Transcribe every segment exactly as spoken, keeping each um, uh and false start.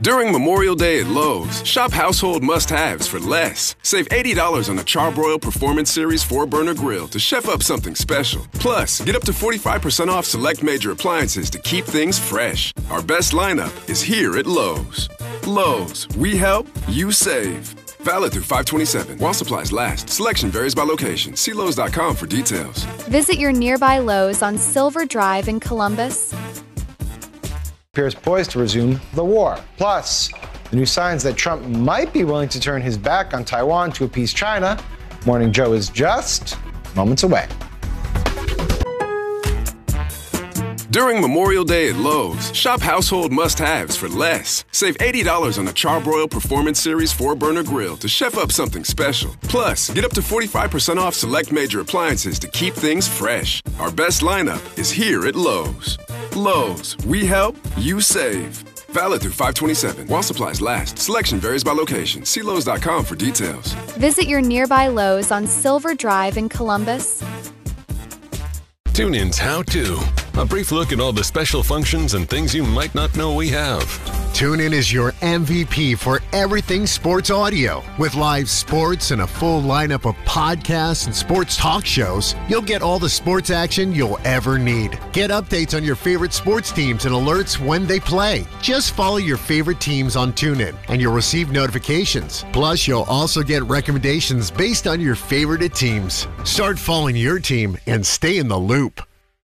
During Memorial Day at Lowe's, shop household must-haves for less. Save eighty dollars on the Charbroil Performance Series four burner grill to chef up something special. Plus, get up to forty-five percent off select major appliances to keep things fresh. Our best lineup is here at Lowe's. Lowe's, we help, you save. Valid through five twenty-seven. While supplies last. Selection varies by location. See Lowe's dot com for details. Visit your nearby Lowe's on Silver Drive in Columbus. Appears poised to resume the war. Plus, the new signs that Trump might be willing to turn his back on Taiwan to appease China. Morning Joe is just moments away. During Memorial Day at Lowe's, shop household must-haves for less. Save eighty dollars on the Charbroil Performance Series four burner grill to chef up something special. Plus, get up to forty-five percent off select major appliances to keep things fresh. Our best lineup is here at Lowe's. Lowe's, we help, you save. Valid through five twenty-seven. While supplies last. Selection varies by location. See Lowe's dot com for details. Visit your nearby Lowe's on Silver Drive in Columbus. TuneIn's How To. A brief look at all the special functions and things you might not know we have. TuneIn is your M V P for everything sports audio. With live sports and a full lineup of podcasts and sports talk shows, you'll get all the sports action you'll ever need. Get updates on your favorite sports teams and alerts when they play. Just follow your favorite teams on TuneIn, and you'll receive notifications. Plus, you'll also get recommendations based on your favorite teams. Start following your team and stay in the loop.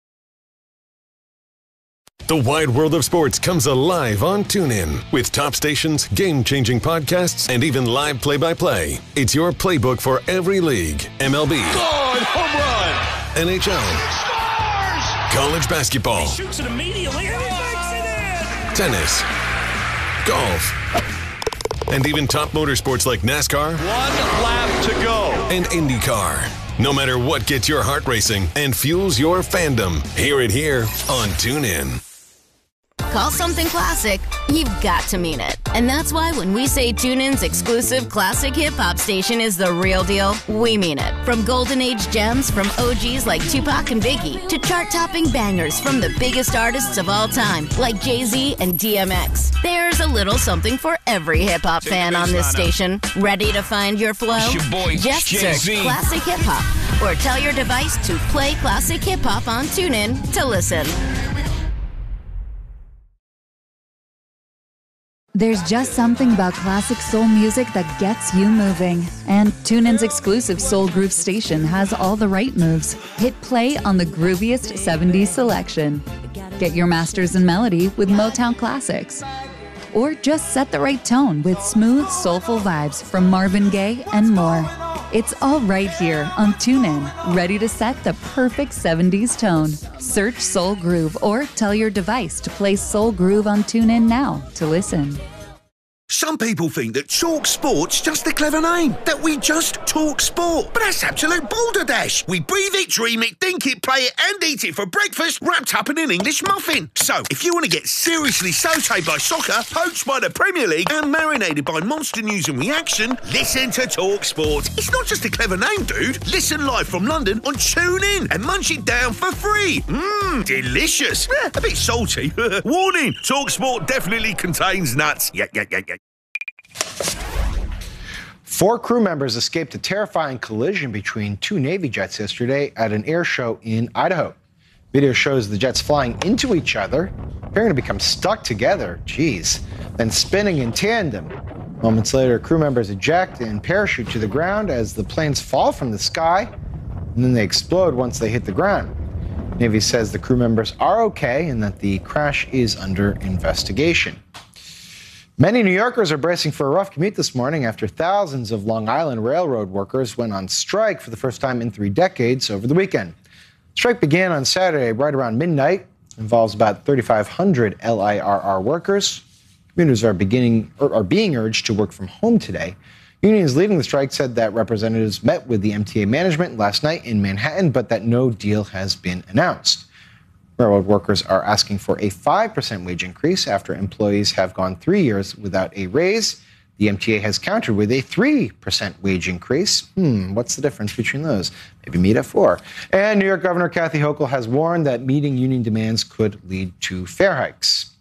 The wide world of sports comes alive on TuneIn with top stations, game-changing podcasts, and even live play-by-play. It's your playbook for every league. M L B. Gone, home run. N H L. Scores! College basketball. He shoots it immediately and he makes it in! Tennis. Golf. And even top motorsports like NASCAR. One lap to go. And IndyCar. No matter what gets your heart racing and fuels your fandom, hear it here on TuneIn. Call something classic, you've got to mean it. And that's why when we say TuneIn's exclusive classic hip-hop station is the real deal, we mean it. From golden age gems from O Gs like Tupac and Biggie to chart-topping bangers from the biggest artists of all time like Jay-Z and D M X. There's a little something for every hip-hop fan on this station. Ready to find your flow? It's your boy, Just Jay-Z. search Classic Hip Hop or tell your device to play Classic Hip Hop on TuneIn to listen. There's just something about classic soul music that gets you moving. And TuneIn's exclusive Soul Groove station has all the right moves. Hit play on the grooviest seventies selection. Get your masters in melody with Motown classics. Or just set the right tone with smooth, soulful vibes from Marvin Gaye and more. It's all right here on TuneIn, ready to set the perfect seventies tone. Search Soul Groove or tell your device to play Soul Groove on TuneIn now to listen. Some people think that Talk Sport's just a clever name, that we just talk sport. But that's absolute balderdash. We breathe it, dream it, think it, play it, and eat it for breakfast, wrapped up in an English muffin. So, if you want to get seriously sautéed by soccer, poached by the Premier League, and marinated by monster news and reaction, listen to Talk Sport. It's not just a clever name, dude. Listen live from London on TuneIn and munch it down for free. Mmm, delicious. Eh, a bit salty. Warning, Talk Sport definitely contains nuts. Yeah, yeah, yeah, yeah. Four crew members escaped a terrifying collision between two Navy jets yesterday at an air show in Idaho. Video shows the jets flying into each other, appearing to become stuck together, geez, then spinning in tandem. Moments later, crew members eject and parachute to the ground as the planes fall from the sky, and then they explode once they hit the ground. Navy says the crew members are okay and that the crash is under investigation. Many New Yorkers are bracing for a rough commute this morning after thousands of Long Island Railroad workers went on strike for the first time in three decades over the weekend. The strike began on Saturday right around midnight. It involves about thirty-five hundred L I R R workers. Commuters are beginning or are being urged to work from home today. Unions leading the strike said that representatives met with the M T A management last night in Manhattan, but that no deal has been announced. Railroad workers are asking for a five percent wage increase after employees have gone three years without a raise. The M T A has countered with a three percent wage increase. Hmm, what's the difference between those? Maybe meet at four. And New York Governor Kathy Hochul has warned that meeting union demands could lead to fare hikes.